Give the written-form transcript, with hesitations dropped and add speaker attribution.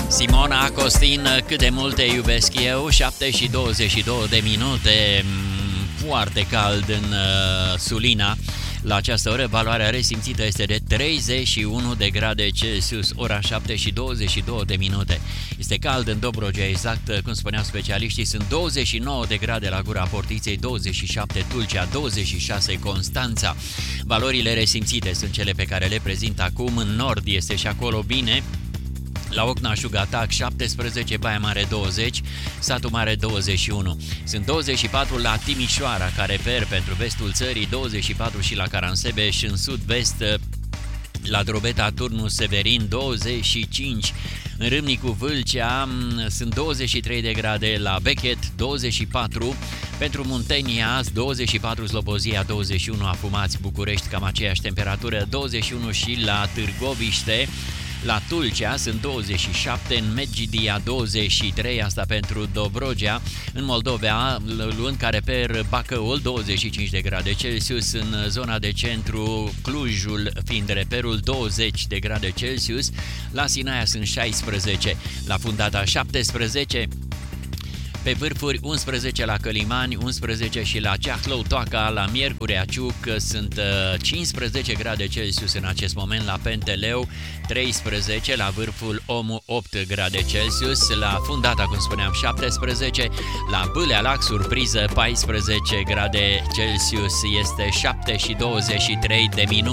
Speaker 1: Simona Costin, cât de mult te iubesc eu, 7 și 22 de minute, foarte cald în Sulina. La această oră, valoarea resimțită este de 31 de grade Celsius, ora 7 și 22 de minute. Este cald în Dobrogea, exact cum spuneau specialiștii, sunt 29 de grade la Gura Portiței, 27 Tulcea, 26 Constanța. Valorile resimțite sunt cele pe care le prezint acum. În nord este și acolo bine. La Ocna, Șugatac 17, Baia Mare 20, Satu Mare 21. Sunt 24 la Timișoara, Careper pentru vestul țării, 24 și la Caransebeș în sud-vest, la Drobeta, Turnul Severin 25. În Râmnicu, Vâlcea sunt 23 de grade, la Bechet 24, pentru Muntenia 24, Slobozia 21, Afumați, București cam aceeași temperatură, 21 și la Târgoviște. La Tulcea sunt 27, în Medgidia 23, asta pentru Dobrogea. În Moldova, luând ca reper Bacăul, 25 de grade Celsius, în zona de centru, Clujul fiind reperul, 20 de grade Celsius, la Sinaia sunt 16, la Fundata 17, pe vârfuri 11 la Călimani, 11 și la Ceahlău-Toaca, la Miercurea Ciuc sunt 15 grade Celsius în acest moment, la Penteleu 13, la vârful Omu 8 grade Celsius, la Fundata, cum spuneam, 17, la Bâlea Lac, surpriză, 14 grade Celsius, este 7 și 23 de minute.